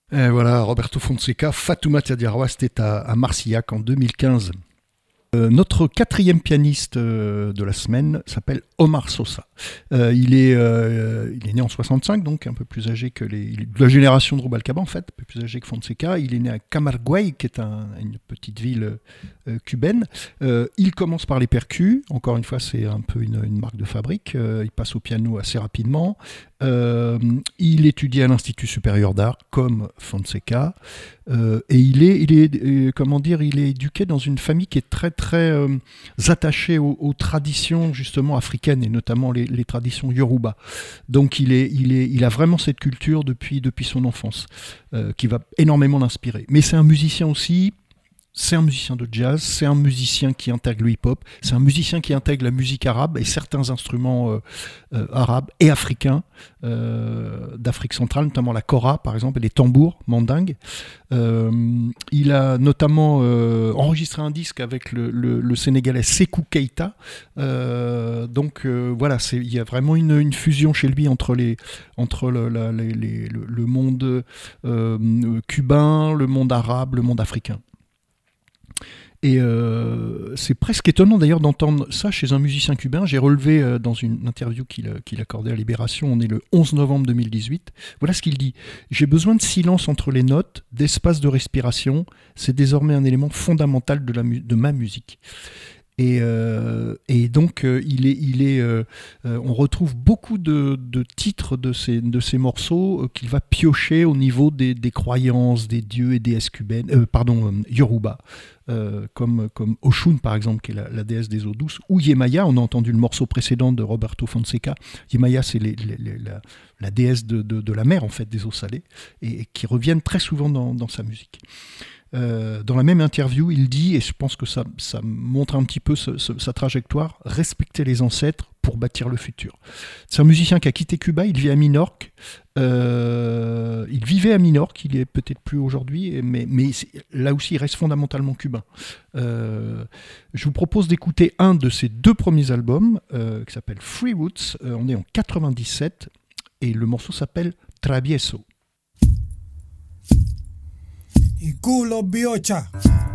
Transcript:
Et voilà, Roberto Fonseca, Fatoumata Diarra, c'était à Marcillac en 2015. Notre quatrième pianiste de la semaine s'appelle Omar Sosa. Il est né en 65, donc un peu plus âgé que il est de la génération de Rubalcaba en fait, un peu plus âgé que Fonseca. Il est né à Camagüey, qui est une petite ville cubaine. Il commence par les percus, encore une fois c'est un peu une marque de fabrique. Il passe au piano assez rapidement. Euh, il étudie à l'Institut supérieur d'art comme Fonseca. Et comment dire, il est éduqué dans une famille qui est très très attachée aux traditions justement africaines et notamment les traditions yoruba. Donc il a vraiment cette culture depuis son enfance qui va énormément l'inspirer. Mais c'est un musicien aussi. C'est un musicien de jazz, c'est un musicien qui intègre le hip-hop, c'est un musicien qui intègre la musique arabe et certains instruments arabes et africains d'Afrique centrale, notamment la kora par exemple et les tambours mandingues. Il a notamment enregistré un disque avec le Sénégalais Sékou Keita. Voilà, il y a vraiment une fusion chez lui entre le monde cubain, le monde arabe, le monde africain. Et c'est presque étonnant d'ailleurs d'entendre ça chez un musicien cubain. J'ai relevé dans une interview qu'il accordait à Libération, on est le 11 novembre 2018. Voilà ce qu'il dit. J'ai besoin de silence entre les notes, d'espace de respiration. C'est désormais un élément fondamental de ma musique. Et donc, on retrouve beaucoup de titres de ces morceaux qu'il va piocher au niveau des croyances des dieux et déesses cubaines, Yoruba, comme Oshun par exemple, qui est la déesse des eaux douces, ou Yemaya. On a entendu le morceau précédent de Roberto Fonseca. Yemaya, c'est la déesse de la mer en fait, des eaux salées, et qui reviennent très souvent dans sa musique. Dans la même interview, il dit, et je pense que ça montre un petit peu sa trajectoire, respecter les ancêtres pour bâtir le futur. C'est un musicien qui a quitté Cuba, il vit à Minorque. Il vivait à Minorque, il est peut-être plus aujourd'hui, mais là aussi il reste fondamentalement cubain. Je vous propose d'écouter un de ses deux premiers albums, qui s'appelle Free Roots. On est en 97 et le morceau s'appelle Travieso. Y culo biocha.